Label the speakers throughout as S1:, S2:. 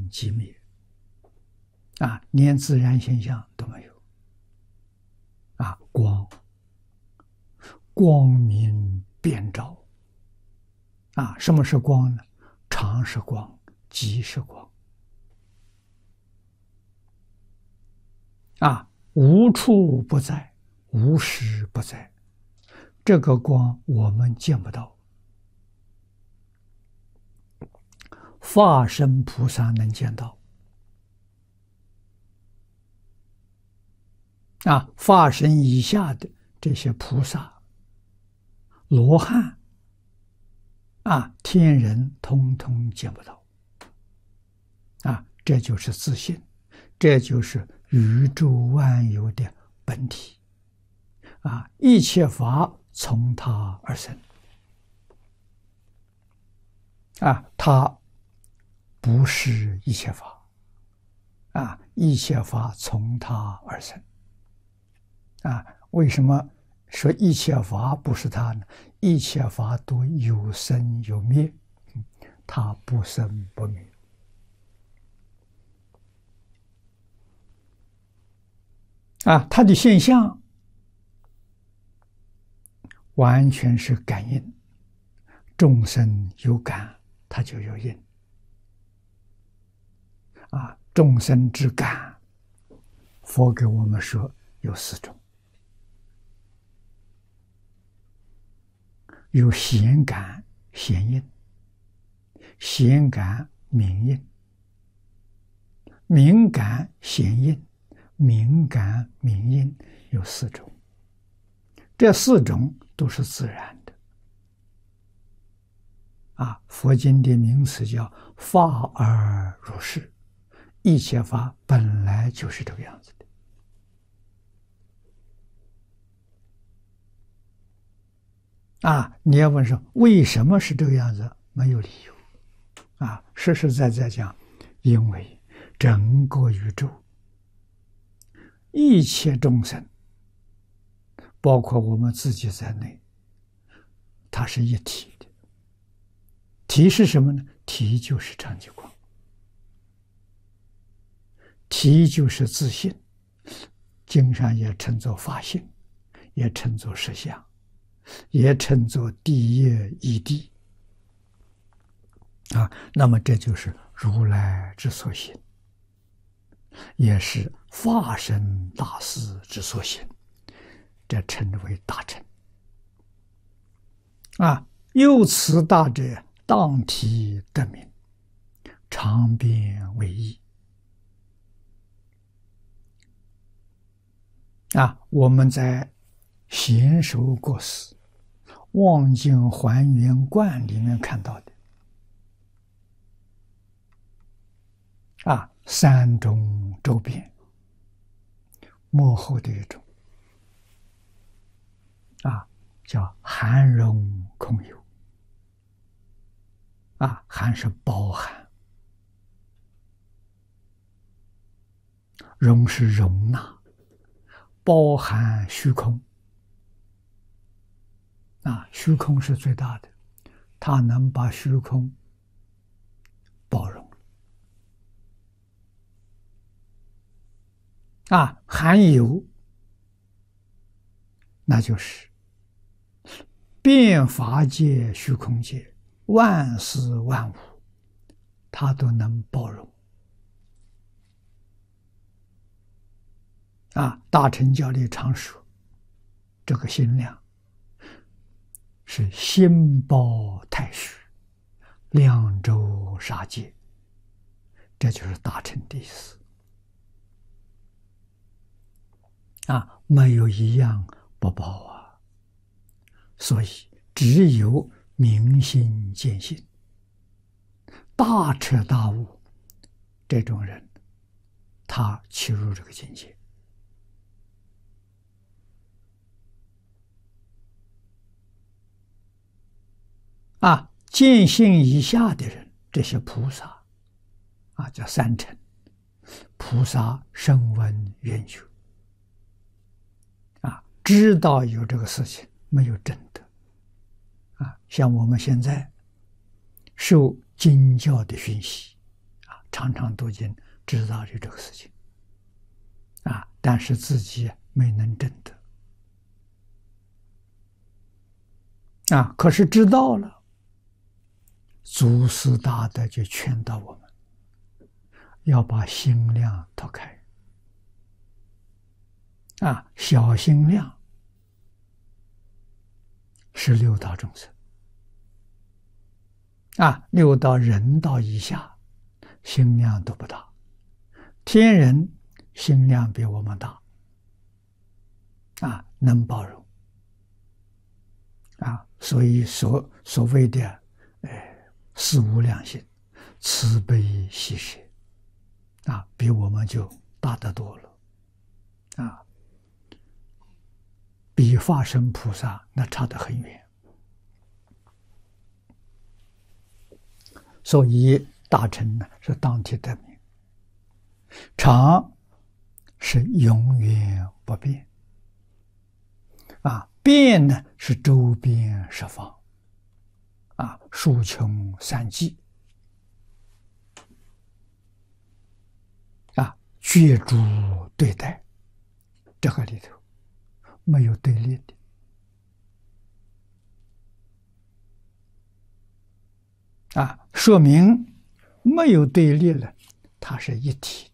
S1: 即灭，连自然现象都没有。光明遍照。什么是光呢？常是光，即是光。无处不在，无时不在。这个光我们见不到，法身菩萨能见到。法身以下的这些菩萨、罗汉、天人，通通见不到。这就是自信，这就是宇宙万有的本体。一切法从他而生。他不是一切法。一切法从他而生。为什么说一切法不是他呢？一切法都有生有灭，他不生不灭。他的现象完全是感应，众生有感，他就有应。众生之感，佛给我们说有4种。有显感显应，显感明应，明感显应，明感明应，有4种。这4种都是自然的。佛经的名词叫法而如是，一切法本来就是这个样子的。你要问说为什么是这个样子？没有理由。实实在在讲，因为整个宇宙一切众生，包括我们自己在内，它是一体的。体是什么呢？体就是常寂光，体就是自信，经上也称作法性，也称作实相，也称作第一义谛。那么这就是如来之所行，也是法身大士之所行，这称为大乘。由此大者，当体得名，常变为义。我们在贤首过世望境还原观里面看到的3种周边，幕后的一种叫含容空有。含是包含，容是容纳，包含虚空。虚空是最大的，它能把虚空包容。含有，那就是遍法界、虚空界，万事万物，它都能包容。大乘教里常说，这个心量是心包太虚，量周杀界，这就是大乘的意思。没有一样不包所以只有明心见性、大彻大悟这种人，他契入这个境界。见性以下的人，这些菩萨叫3乘。菩萨声闻缘觉，知道有这个事情，没有证得。像我们现在受经教的熏习， 常常读经，知道这个事情，但是自己没能证得，可是知道了，祖师大德就劝导我们，要把心量拓开，小心量是六道众生，六道人道以下心量都不大，天人心量比我们大，能包容，所以所谓的四无量心，慈悲喜舍，比我们就大得多了，比法身菩萨那差得很远。所以大乘呢是当体得名，常是永远不变，变呢是周边十方，数穷三际，绝诸对待，这个里头没有对立的，说明没有对立了，它是一体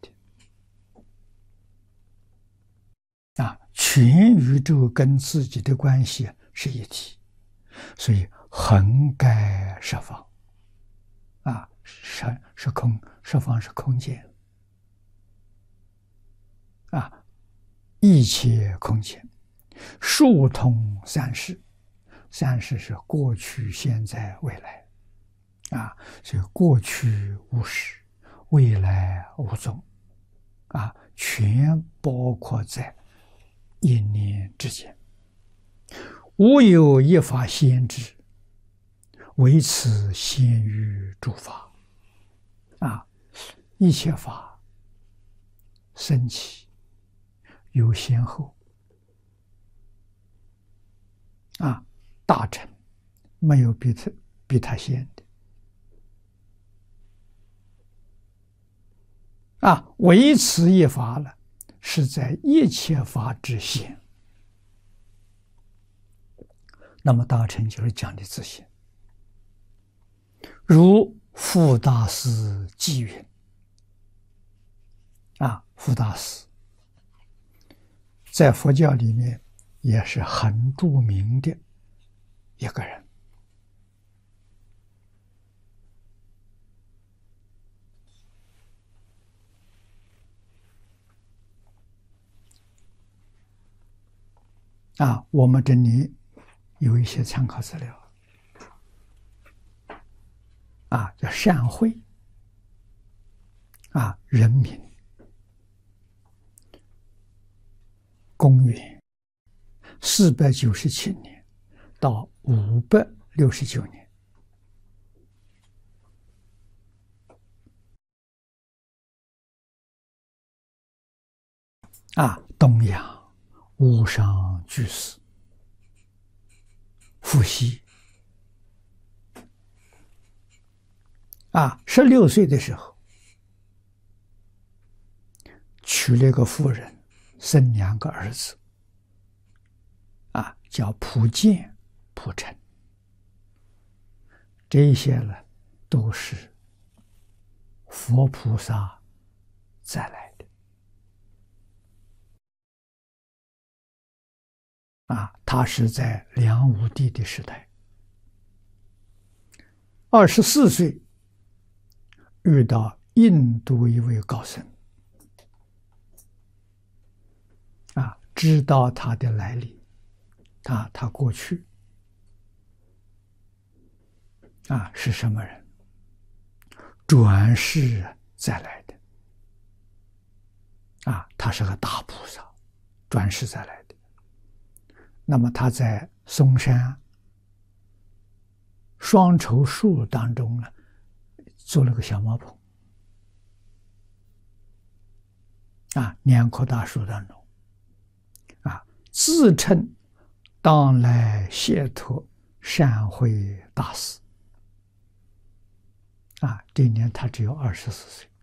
S1: 的，全宇宙跟自己的关系是一体，所以横盖十方，是空，十方是空间，一切空间，数通三世，三世是过去、现在、未来，所以过去无始，未来无终，全包括在一念之间，无有一法先知，唯此先于诸法，一切法升起有先后，大乘没有比他先的，唯此一法了，是在一切法之先。那么大乘就是讲的自性，如傅大师偈云，傅大师在佛教里面也是很著名的一个人，我们这里有一些参考资料，叫善慧，人民，公元497年到569年，东阳无上居士伏羲，16岁的时候娶了个妇人，生2个儿子，叫普建、普成，这些呢都是佛菩萨再来的，他是在梁武帝的时代，24岁遇到印度一位高僧，知道他的来历，他过去是什么人，转世再来的，他是个大菩萨，转世再来的。那么他在嵩山双愁树当中呢，做了个小茅棚，两棵大树当中，自称当来解脱善慧大师，这一年他只有24岁，